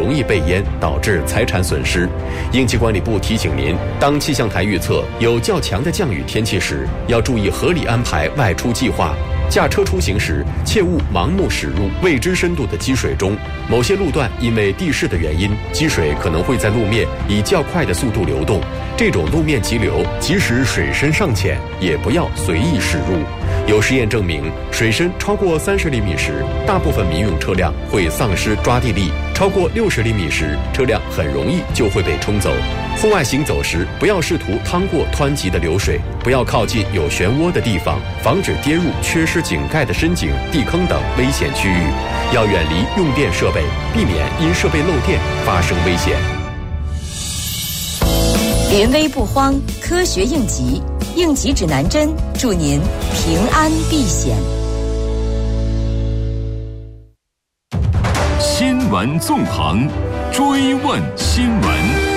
容易被淹，导致财产损失。应急管理部提醒您，当气象台预测有较强的降雨天气时，要注意合理安排外出计划。驾车出行时，切勿盲目驶入未知深度的积水中。某些路段因为地势的原因，积水可能会在路面以较快的速度流动。这种路面急流，即使水深尚浅，也不要随意驶入。有实验证明，水深超过30厘米时，大部分民用车辆会丧失抓地力；超过60厘米时，车辆很容易就会被冲走。户外行走时，不要试图趟过湍急的流水，不要靠近有漩涡的地方，防止跌入缺失井盖的深井、地坑等危险区域。要远离用电设备，避免因设备漏电发生危险。 临危不慌，科学应急，应急指南针，祝您平安避险。 新闻纵横，追问新闻。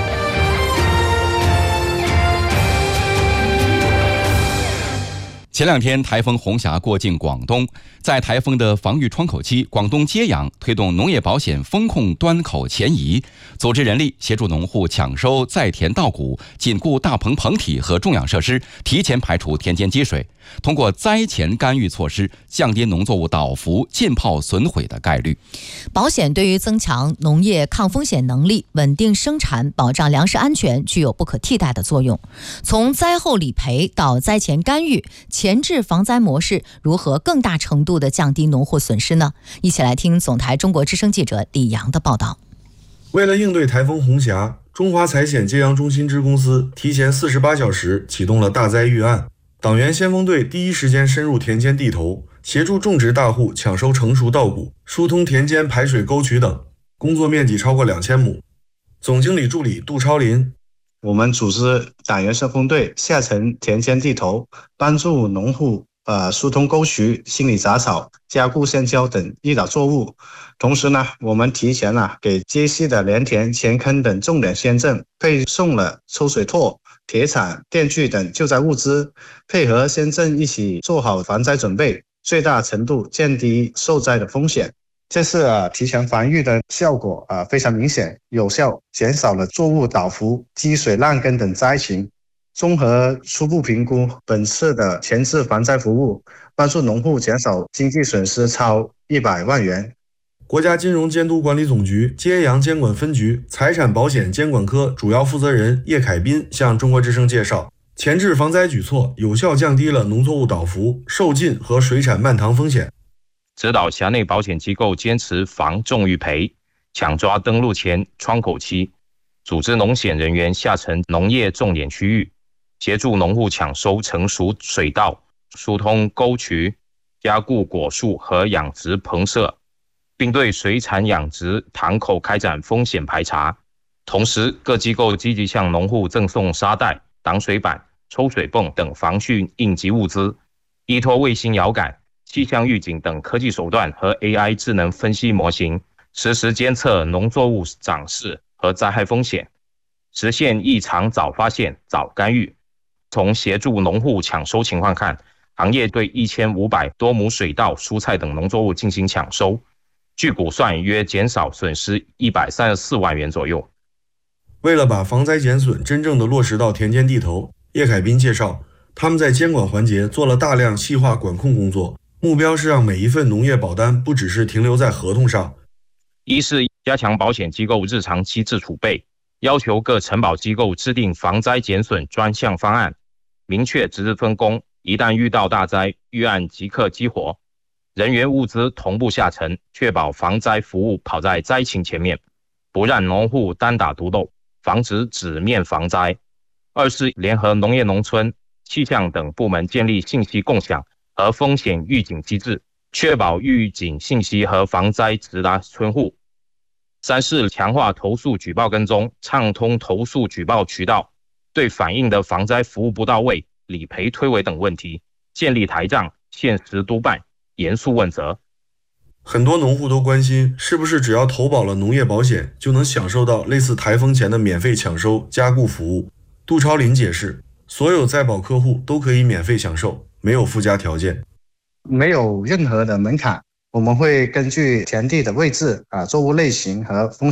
前2天，台风红霞过境广东，在台风的防御窗口期，广东揭阳推动农业保险风控端口前移，组织人力协助农户抢收在田稻谷，紧固大棚棚体和种养设施，提前排除田间积水，通过灾前干预措施，降低农作物倒伏、浸泡损毁的概率。 保险对于增强农业抗风险能力、稳定生产、保障粮食安全具有不可替代的作用。从灾后理赔到灾前干预，前置防灾模式如何更大程度地降低农户损失呢？一起来听总台中国之声记者李阳的报道。 为了应对台风红霞，中华财险揭阳中心支公司提前48小时启动了大灾预案，党员先锋队第一时间深入田间地头，协助种植大户抢收成熟稻谷，疏通田间排水沟渠等，工作面积超过2000亩。总经理助理杜超林， 我们组织党员先锋队下沉田间地头，帮助农户疏通沟渠、清理杂草、加固线胶等易倒作物。同时呢，我们提前给接溪的连田、前坑等重点县镇配送了抽水拓、铁铲、电锯等救灾物资，配合县镇一起做好防灾准备，最大程度降低受灾的风险。这次提前防御的效果非常明显，有效减少了作物倒伏、积水烂根等灾情。综合初步评估，本次的前置防灾服务帮助农户减少经济损失超100万元。 国家金融监督管理总局揭阳监管分局财产保险监管科主要负责人叶凯斌向中国之声介绍，前置防灾举措有效降低了农作物倒伏、受浸和水产漫塘风险。 指导辖内保险机构坚持防重于赔，抢抓登陆前窗口期，组织农险人员下沉农业重点区域，协助农户抢收成熟水稻，疏通沟渠，加固果树和养殖棚舍，并对水产养殖塘口开展风险排查。同时，各机构积极向农户赠送沙袋、挡水板、抽水泵等防汛应急物资，依托卫星遥感、气象预警等科技手段和 AI 智能分析模型，实时监测农作物长势和灾害风险，实现异常早发现、早干预。从协助农户抢收情况看，行业对1500多亩水稻、蔬菜等农作物进行抢收，据估算约减少损失134万元左右。 为了把防灾减损真正的落实到田间地头，叶凯斌介绍，他们在监管环节做了大量细化管控工作，目标是让每一份农业保单不只是停留在合同上。 一是加强保险机构日常机制储备，要求各承保机构制定防灾减损专项方案，明确职责分工，一旦遇到大灾，预案即刻激活，人员物资同步下沉，确保防灾服务跑在灾情前面，不让农户单打独斗，防止纸面防灾。二是联合农业农村、气象等部门建立信息共享和风险预警机制，确保预警信息和防灾直达村户。三是强化投诉举报跟踪，畅通投诉举报渠道，对反映的防灾服务不到位、理赔推诿等问题，建立台账，限时督办，严肃问责。 很多农户都关心，是不是只要投保了农业保险，就能享受到类似台风前的免费抢收、加固服务？杜超林解释，所有在保客户都可以免费享受，没有附加条件， 没有任何的门槛。我们会根据田地的位置、作物类型和风